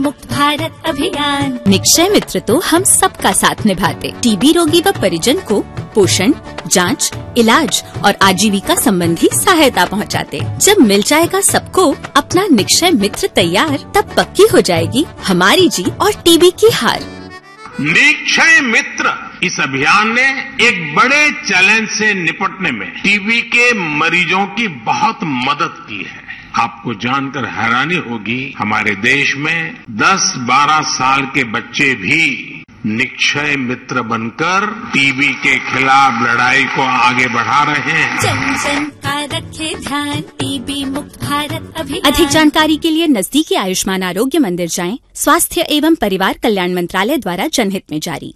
मुक्त भारत अभियान। निक्षय मित्र तो हम सबका साथ निभाते। टीबी रोगी व परिजन को पोषण, जांच, इलाज और आजीविका संबंधी सहायता पहुंचाते। जब मिल जाएगा सबको अपना निक्षय मित्र तैयार, तब पक्की हो जाएगी हमारी जीत और टीबी की हार। निक्षय मित्र इस अभियान ने एक बड़े चैलेंज से निपटने में टीबी के मरीजों की बहुत मदद की है। आपको जानकर हैरानी होगी, हमारे देश में 10-12 साल के बच्चे भी निक्षय मित्र बनकर टीबी के खिलाफ लड़ाई को आगे बढ़ा रहे हैं। जन जन का रखे ध्यान, टीबी मुक्त भारत अभियान। अधिक जानकारी के लिए नजदीकी आयुष्मान आरोग्य मंदिर जाएं। स्वास्थ्य एवं परिवार कल्याण मंत्रालय द्वारा जनहित में जारी।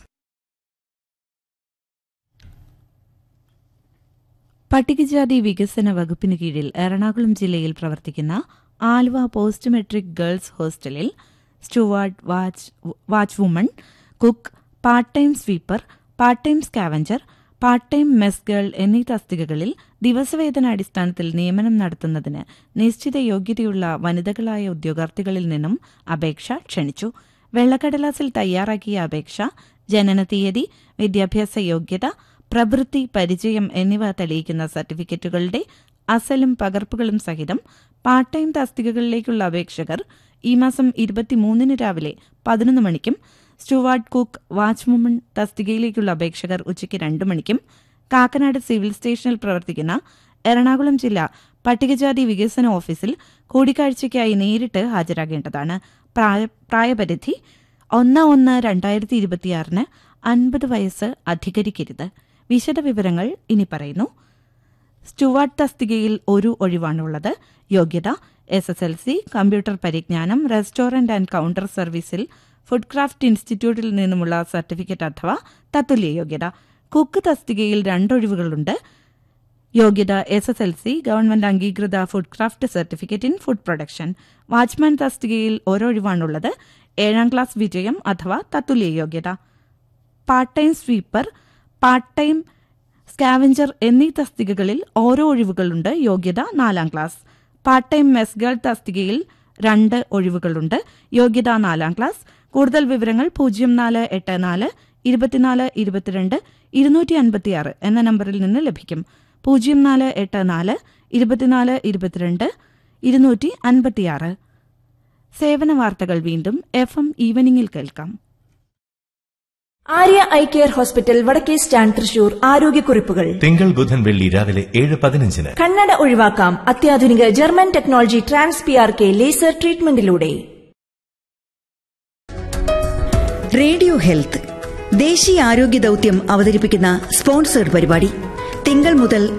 പട്ടികജാതി വികസന വകുപ്പിന് കീഴിൽ എറണാകുളം ജില്ലയിൽ പ്രവർത്തിക്കുന്ന ആലുവ പോസ്റ്റ് മെട്രിക് ഗേൾസ് ഹോസ്റ്റലിൽ steward, watch woman, cook, part time sweeper, part time scavenger, part time mess girl എന്നീ തസ്തികകളിൽ ദിവസവേതനാടിസ്ഥാനത്തിൽ നിയമനം നടത്തുന്നതിന് നിശ്ചിത യോഗ്യതയുള്ള വനിതകളായ ഉദ്യോഗാർത്ഥികളിൽ നിന്നും അപേക്ഷ ക്ഷണിച്ചു. വെള്ളക്കടലാസിൽ തയ്യാറാക്കിയ അപേക്ഷ ജനന തീയതി, വിദ്യാഭ്യാസ യോഗ്യത, പ്രവൃത്തി പരിചയം എന്നിവ തെളിയിക്കുന്ന സർട്ടിഫിക്കറ്റുകളുടെ അസലും പകർപ്പുകളും സഹിതം പാർട്ട് ടൈം തസ്തികകളിലേക്കുള്ള അപേക്ഷകർ ഈ മാസം 23 രാവിലെ 11 മണിക്കും, സ്റ്റുവാർഡ്, കുക്ക്, വാച്ച്വുമൺ തസ്തികയിലേക്കുള്ള അപേക്ഷകർ ഉച്ചയ്ക്ക് 2 മണിക്കും കാക്കനാട് സിവിൽ സ്റ്റേഷനിൽ പ്രവർത്തിക്കുന്ന എറണാകുളം ജില്ലാ പട്ടികജാതി വികസന ഓഫീസിൽ കൂടിക്കാഴ്ചയ്ക്കായി നേരിട്ട് ഹാജരാകേണ്ടതാണ്. പ്രായപരിധി 1/1/2026 50 വയസ്സ് അധികരിക്കരുത്. വിശദവിവരങ്ങൾ ഇനി പറയുന്നു. സ്റ്റുവാർഡ് തസ്തികയിൽ ഒരു ഒഴിവാണുള്ളത്. യോഗ്യത SSLC, കമ്പ്യൂട്ടർ പരിജ്ഞാനം, റെസ്റ്റോറന്റ് ആൻഡ് കൌണ്ടർ സർവീസിൽ ഫുഡ് ക്രാഫ്റ്റ് ഇൻസ്റ്റിറ്റ്യൂട്ടിൽ നിന്നുമുള്ള സർട്ടിഫിക്കറ്റ് അഥവാ തത്തുല്യ യോഗ്യത. കുക്ക് തസ്തികയിൽ 2 ഒഴിവുകളുണ്ട്. യോഗ്യത SSLC, ഗവൺമെന്റ് അംഗീകൃത food craft certificate in food production. Watchman തസ്തികയിൽ ഒരൊഴിവാണുള്ളത്. 7ാം ക്ലാസ് വിജയം അഥവാ തത്തുല്യ യോഗ്യത. Part time sweeper, part time scavenger എന്നീ തസ്തികകളിൽ ഓരോ ഒഴിവുകളുണ്ട്. യോഗ്യത 4ാം class. Part time mess girl തസ്തികയിൽ 2 ഒഴിവുകളുണ്ട്. യോഗ്യത 4ാം ക്ലാസ്. കൂടുതൽ വിവരങ്ങൾ 0484 24 22 256 എന്ന നമ്പറിൽ നിന്ന് ലഭിക്കും. 0484 24 22 256. സേവന വാർത്തകൾ വീണ്ടും FM ഈവനിംഗിൽ കേൾക്കാം. ആര്യ ഐ കെയർ ഹോസ്പിറ്റൽ, വടക്കേ സ്റ്റാൻഡ്, തൃശൂർ. ആരോഗ്യക്കുറിപ്പുകൾ തിങ്കൾ, ബുധൻ, വെള്ളി രാവിലെ 7:15. കണ്ണട ഒഴിവാക്കാം അത്യാധുനിക German technology TransPRK laser ട്രീറ്റ്മെന്റിലൂടെ. Radio health ദേശീയ ആരോഗ്യ ദൌത്യം അവതരിപ്പിക്കുന്ന സ്പോൺസേഡ് പരിപാടി തിങ്കൾ മുതൽ